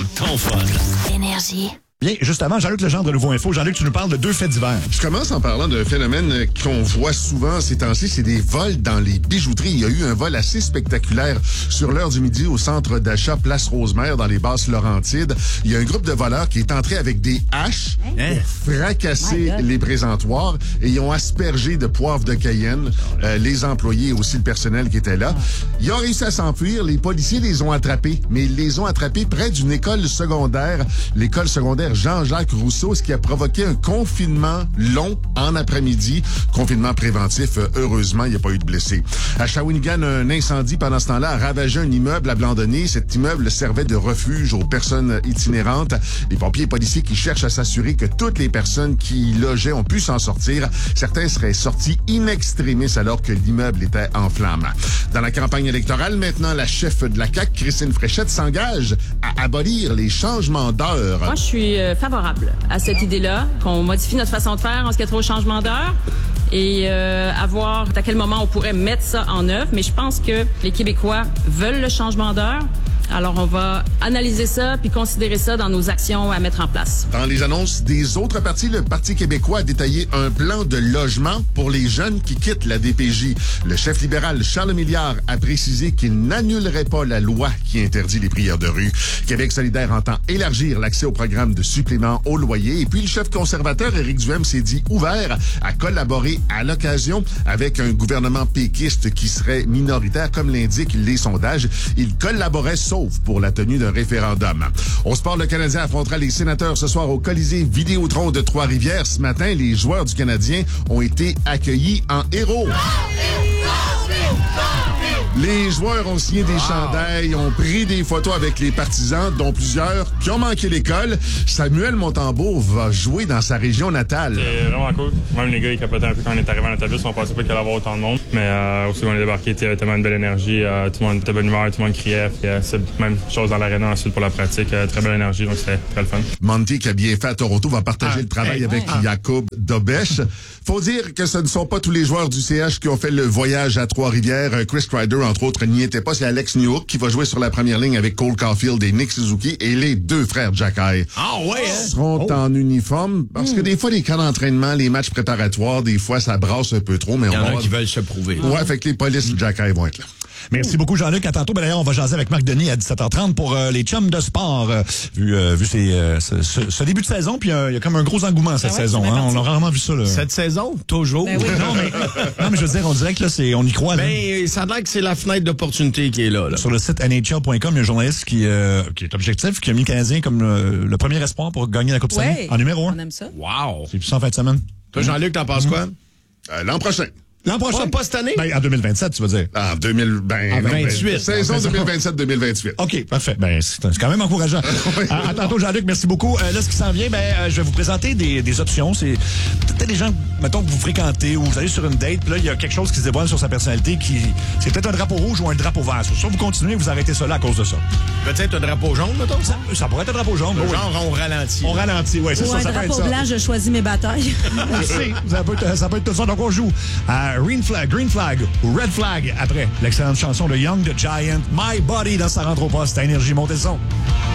ton fun. Énergie. Bien, justement, Jean-Luc Legendre de Nouveau Info. Jean-Luc, tu nous parles de 2 faits divers. Je commence en parlant d'un phénomène qu'on voit souvent ces temps-ci, c'est des vols dans les bijouteries. Il y a eu un vol assez spectaculaire sur l'heure du midi au centre d'achat Place Rosemère dans les Basses-Laurentides. Il y a un groupe de voleurs qui est entré avec des haches pour fracasser les présentoirs et ils ont aspergé de poivre de Cayenne les employés et aussi le personnel qui était là. Ils ont réussi à s'enfuir. Les policiers les ont attrapés, mais ils les ont attrapés près d'une école secondaire, l'école secondaire Jean-Jacques Rousseau, ce qui a provoqué un confinement long en après-midi. Confinement préventif. Heureusement, il n'y a pas eu de blessés. À Shawinigan, un incendie pendant ce temps-là a ravagé un immeuble abandonné. Cet immeuble servait de refuge aux personnes itinérantes. Les pompiers et policiers qui cherchent à s'assurer que toutes les personnes qui y logeaient ont pu s'en sortir. Certains seraient sortis in extremis alors que l'immeuble était en flammes. Dans la campagne électorale, maintenant, la chef de la CAQ, Christine Fréchette, s'engage à abolir les changements d'heure. Moi, je suis favorable à cette idée-là, qu'on modifie notre façon de faire en ce qui est trop au changement d'heure et à voir à quel moment on pourrait mettre ça en œuvre. Mais je pense que les Québécois veulent le changement d'heure. Alors, on va analyser ça puis considérer ça dans nos actions à mettre en place. Dans les annonces des autres partis, le Parti québécois a détaillé un plan de logement pour les jeunes qui quittent la DPJ. Le chef libéral Charles Milliard a précisé qu'il n'annulerait pas la loi qui interdit les prières de rue. Québec solidaire entend élargir l'accès au programme de supplément au loyer. Et puis, le chef conservateur Éric Duhaime s'est dit ouvert à collaborer à l'occasion avec un gouvernement péquiste qui serait minoritaire, comme l'indiquent les sondages. Il collaborait sauf pour la tenue d'un référendum. Au sport, le Canadien affrontera les Sénateurs ce soir au Colisée Vidéotron de Trois-Rivières. Ce matin, les joueurs du Canadien ont été accueillis en héros. Les joueurs ont signé des chandails, ont pris des photos avec les partisans, dont plusieurs qui ont manqué l'école. Samuel Montembeault va jouer dans sa région natale. C'est vraiment cool. Même les gars, ils capotaient un peu quand on est arrivé en autobus. On pensait pas qu'il allait y avoir autant de monde. Mais aussi, quand on est débarqué, il y avait tellement de belle énergie. Tout le monde était de bonne humeur, tout le monde criait. C'est la même chose dans l'aréna ensuite pour la pratique. Très belle énergie, donc c'était très le fun. Monty, qui a bien fait à Toronto, va partager le travail avec Jacob Dobesch. Faut dire que ce ne sont pas tous les joueurs du CH qui ont fait le voyage à Trois-Rivières. Chris Kreider, entre autres, n'y était pas. C'est Alex Newhook qui va jouer sur la première ligne avec Cole Caulfield et Nick Suzuki et les 2 frères Jacky. Seront en uniforme parce que des fois, les camps d'entraînement, les matchs préparatoires, des fois, ça brasse un peu trop. Mais il y en a qui veulent se prouver. Ouais, fait que les polices Jacky vont être là. Merci beaucoup, Jean-Luc. À tantôt. D'ailleurs, on va jaser avec Marc Denis à 17h30 pour les chums de sport. Vu ce début de saison, puis il y a comme un gros engouement cette saison. Hein? On a rarement vu ça. Là. Cette saison? Toujours? Ben oui. non, mais je veux dire, on dirait que là, on y croit. Ben, ça a l'air que c'est la fenêtre d'opportunité qui est là. Sur le site NHL.com, il y a un journaliste qui est objectif, qui a mis le Canadien comme le premier espoir pour gagner la Coupe Stanley en numéro 1. On aime ça. Wow! C'est plus ça en fin de semaine. Toi, Jean-Luc, t'en penses quoi? L'an prochain. L'an prochain, pas cette année? Ben, en 2027, tu veux dire. En 28. Saison 2027-2028. OK, parfait. Ben, c'est quand même encourageant. À tantôt, Jean-Luc, merci beaucoup. Là, ce qui s'en vient, je vais vous présenter des options. C'est peut-être des gens, mettons, que vous fréquentez ou vous allez sur une date, puis là, il y a quelque chose qui se dévoile sur sa personnalité c'est peut-être un drapeau rouge ou un drapeau vert. Soit vous continuez, vous arrêtez ça là à cause de ça. Peut-être un drapeau jaune, mettons? Ça pourrait être un drapeau jaune. Genre, on ralentit. On ralentit, oui, c'est ou ça. un drapeau blanc, je choisis mes batailles. ça peut être tout ça. Donc, on joue à Green Flag ou Red Flag après l'excellente chanson de Young the Giant, My Body, dans sa rentre au poste à Énergie. Montez le son.